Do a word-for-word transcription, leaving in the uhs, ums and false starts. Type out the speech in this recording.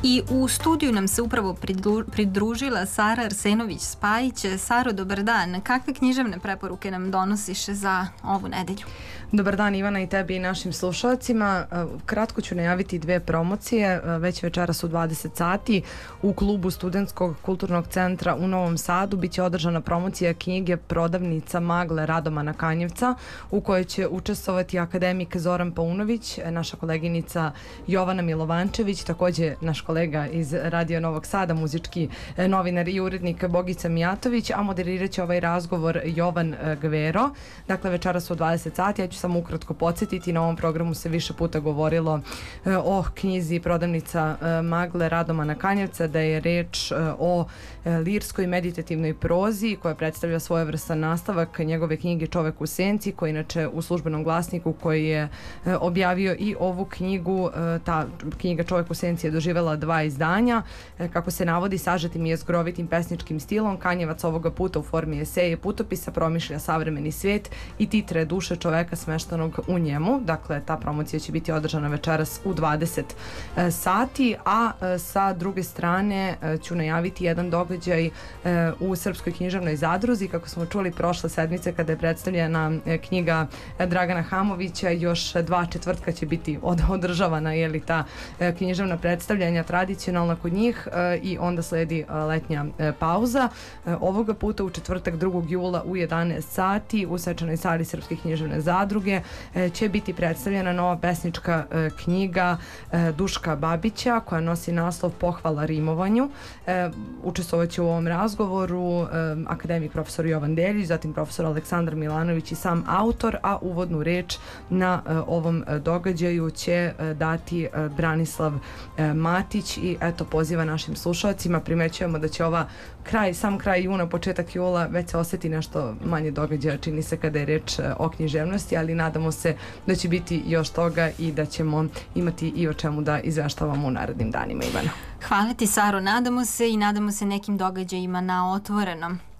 I u studiju nam se upravo pridružila Sara Arsenović-Spajić. Saro, dobar dan. Kakve književne preporuke nam donosiš za ovu nedelju? Dobar dan Ivana i tebi i našim slušalcima. Kratko ću najaviti dve promocije. Već večeras u dvadeset sati u klubu Studentskog kulturnog centra u Novom Sadu biće održana promocija knjige Prodavnica magle Radomana Kanjevca, u kojoj će učestvovati akademik Zoran Paunović, naša koleginica Jovana Milovančević, takođe naš kolega iz Radio Novog Sada, muzički novinar i urednik Bogica Mijatović, a moderirat će ovaj razgovor Jovan Gvero. Dakle, večeras u dvadeset sati. Ja ću samo ukratko podsjetiti, na ovom programu se više puta govorilo o knjizi Prodavnica magle Radomana Kanjevca, da je reč o lirskoj meditativnoj prozi koja predstavlja svojevrstan nastavak njegove knjige Čovek u senci, koji inače u Službenom glasniku koji je objavio i ovu knjigu, ta knjiga Čovek u senci je doživela dva izdanja. Kako se navodi, sažetim i jezgrovitim pesničkim stilom, Kanjevac ovoga puta u formi eseja i putopisa promišlja savremeni svet i titre duše čoveka smeštanog u njemu. Dakle, ta promocija će biti održana večeras u dvadeset sati, a sa druge strane ću najaviti jedan događaj u Srpskoj književnoj zadruzi. Kako smo čuli prošle sedmice kada je predstavljena knjiga Dragana Hamovića, još dva četvrtka će biti održavana je li ta književna predstavljanja tradicionalna kod njih i onda sledi letnja pauza. Ovoga puta u četvrtak drugog jula u jedanaest sati u svečanoj sali Srpske književne zadruge će biti predstavljena nova pesnička knjiga Duška Babića koja nosi naslov Pohvala rimovanju. Učestvovat će u ovom razgovoru akademik profesor Jovan Deljić, zatim profesor Aleksandar Milanović i sam autor, a uvodnu reč na ovom događaju će dati Branislav Matić i eto poziva našim slušalcima. Primećujemo da će ova kraj, sam kraj juna, početak jula već se osjeti nešto manje događaja, čini se kada je reč o književnosti, ali nadamo se da će biti još toga i da ćemo imati i o čemu da izveštavamo u narednim danima, Ivana. Hvala ti, Saro. Nadamo se i nadamo se nekim događajima na otvorenom.